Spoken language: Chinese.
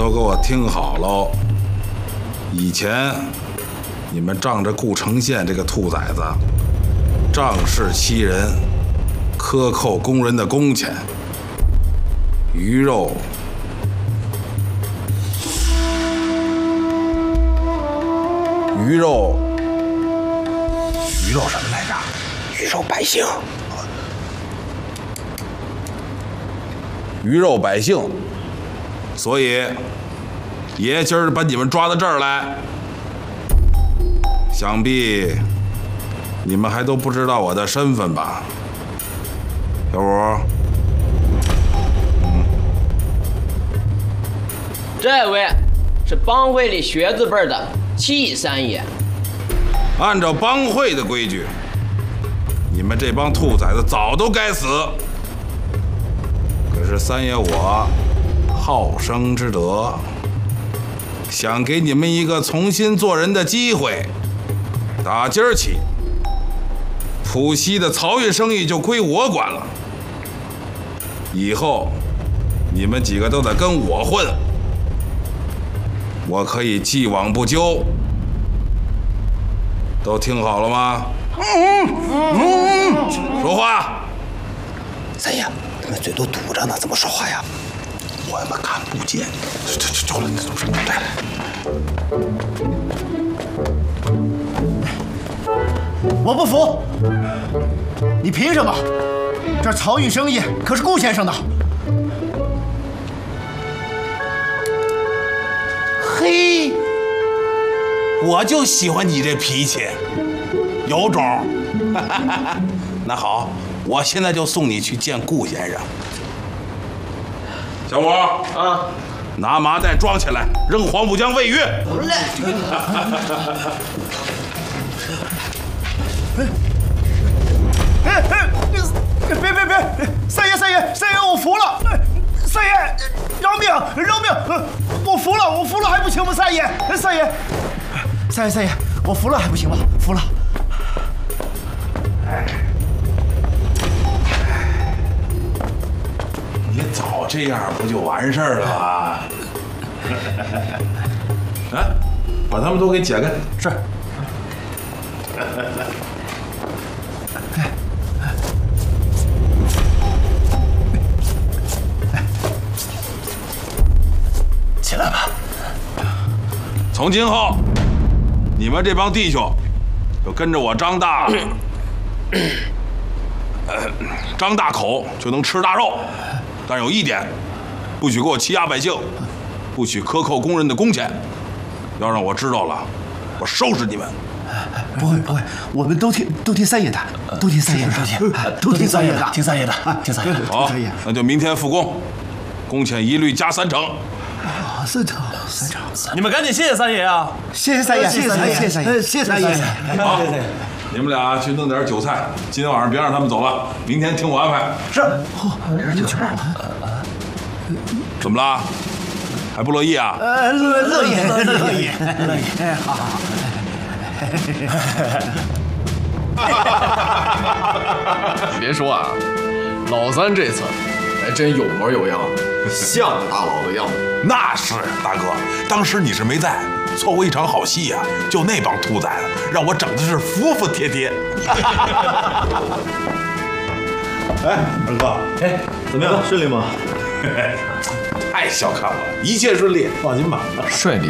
都给我听好喽！以前你们仗着顾城县这个兔崽子，仗势欺人，克扣工人的工钱，鱼肉什么来着？ 鱼肉百姓， 鱼肉百姓。所以，爷今儿把你们抓到这儿来，想必你们还都不知道我的身份吧？小五， 这位是帮会里学字辈的戚三爷。 按照帮会的规矩，你们这帮兔崽子早都该死。可是三爷我好生之德，想给你们一个重新做人的机会。打今儿起，浦西的漕运生意就归我管了。以后你们几个都得跟我混，我可以既往不咎。都听好了吗？说话。 三爷，他们嘴都堵着呢，怎么说话呀？ 我他妈看不见。走了，你怎么说？ 我不服！你凭什么？这漕运生意可是顾先生的。 嘿，我就喜欢你这脾气，有种。那好，我现在就送你去见顾先生。小五啊，拿麻袋装起来，扔黄浦江喂鱼。 好嘞。 别！三爷，我服了！三爷，饶命！我服了还不行吗？三爷，我服了还不行吗？服了。 你早这样不就完事儿了吗？啊，把他们都给解开。 是。起来吧。 从今后，你们这帮弟兄就跟着我张大，张大口就能吃大肉。但有一点，不许给我欺压百姓，不许克扣工人的工钱。要让我知道了，我收拾你们。 不会，我们都听三爷的，都听三爷的。 好，那就明天复工，工钱一律加3成。 3成。 你们赶紧谢谢三爷啊！ 谢谢三爷。 好，你们俩去弄点酒菜，今天晚上别让他们走了，明天听我安排。 是。 怎么了？还不乐意啊？ 乐意。好。 别说啊，老三这次还真有模有样，像个大佬的样子。 那是大哥，当时你是没在，错过一场好戏呀、就那帮兔崽子，让我整的是服服帖帖。 哎，二哥，怎么样？顺利吗？ 太小看我了，一切顺利， 放心吧。 顺利